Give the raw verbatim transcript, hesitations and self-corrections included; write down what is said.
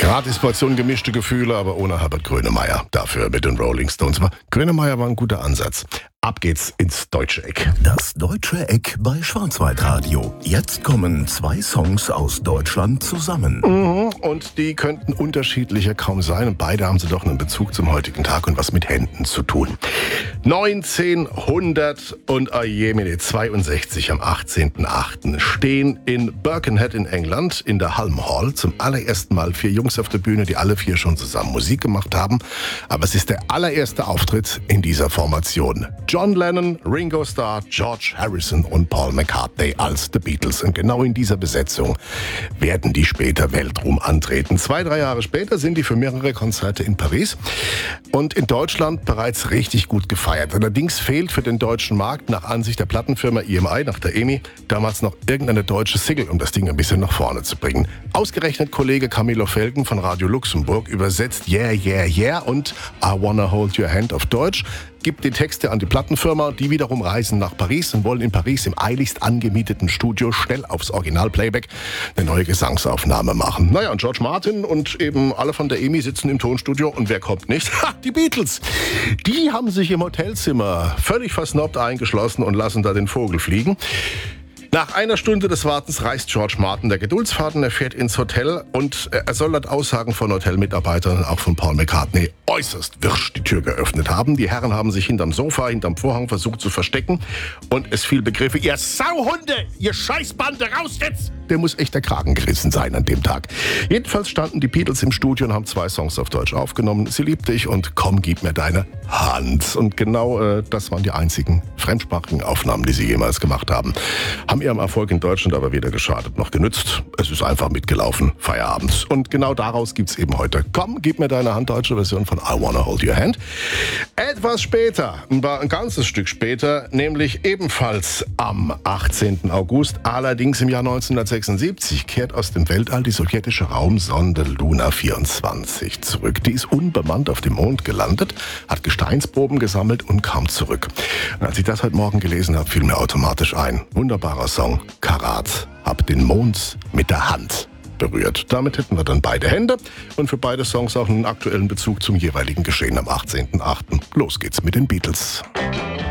Gratis Portion gemischte Gefühle, aber ohne Herbert Grönemeyer. Dafür mit den Rolling Stones. Aber Grönemeyer war ein guter Ansatz. Ab geht's ins deutsche Eck. Das deutsche Eck bei Schwarzwaldradio. Jetzt kommen zwei Songs aus Deutschland zusammen. Mhm, und die könnten unterschiedlicher kaum sein. Und beide haben sie doch einen Bezug zum heutigen Tag und was mit Händen zu tun. neunzehnhundert und ajemine zweiundsechzig am achtzehnten achten stehen in Birkenhead in England in der Hulme Hall zum allerersten Mal vier Jungs auf der Bühne, die alle vier schon zusammen Musik gemacht haben. Aber es ist der allererste Auftritt in dieser Formation. John Lennon, Ringo Starr, George Harrison und Paul McCartney als The Beatles. Und genau in dieser Besetzung werden die später Weltruhm antreten. Zwei, drei Jahre später sind die für mehrere Konzerte in Paris und in Deutschland bereits richtig gut gefeiert. Allerdings fehlt für den deutschen Markt nach Ansicht der Plattenfirma E M I, nach der E M I, damals noch irgendeine deutsche Single, um das Ding ein bisschen nach vorne zu bringen. Ausgerechnet Kollege Camilo Felgen von Radio Luxemburg übersetzt Yeah, Yeah, Yeah und I Wanna Hold Your Hand auf Deutsch, gibt die Texte an die Plattenfirma, die wiederum reisen nach Paris und wollen in Paris im eiligst angemieteten Studio schnell aufs Original-Playback eine neue Gesangsaufnahme machen. Naja, und George Martin und eben alle von der E M I sitzen im Tonstudio und wer kommt nicht? Ha, die Beatles! Die haben sich im Hotelzimmer völlig versnobbt eingeschlossen und lassen da den Vogel fliegen. Nach einer Stunde des Wartens reißt George Martin der Geduldsfaden, er fährt ins Hotel und er soll laut Aussagen von Hotelmitarbeitern und auch von Paul McCartney äußerst wirsch die Tür geöffnet haben. Die Herren haben sich hinterm Sofa, hinterm Vorhang versucht zu verstecken und es fiel Begriffe, ihr Sauhunde, ihr Scheißbande, raus jetzt! Der muss echt der Kragen gerissen sein an dem Tag. Jedenfalls standen die Beatles im Studio und haben zwei Songs auf Deutsch aufgenommen. Sie liebte ich und Komm, gib mir deine Hand. Und genau äh, das waren die einzigen fremdsprachigen Aufnahmen, die sie jemals gemacht haben. Haben ihrem Erfolg in Deutschland aber weder geschadet noch genützt. Es ist einfach mitgelaufen, Feierabend. Und genau daraus gibt's eben heute Komm, gib mir deine Hand, deutsche Version von I Wanna Hold Your Hand. Etwas später, ein ganzes Stück später, nämlich ebenfalls am achtzehnten August, allerdings im Jahr neunzehnhundertsechsundsiebzig, kehrt aus dem Weltall die sowjetische Raumsonde Luna vierundzwanzig zurück. Die ist unbemannt auf dem Mond gelandet, hat Gesteinsproben gesammelt und kam zurück. Und als ich das heute Morgen gelesen habe, fiel mir automatisch ein. Wunderbarer Song, Karat, hab den Mond mit der Hand berührt. Damit hätten wir dann beide Hände und für beide Songs auch einen aktuellen Bezug zum jeweiligen Geschehen am achtzehnten achten Los geht's mit den Beatles.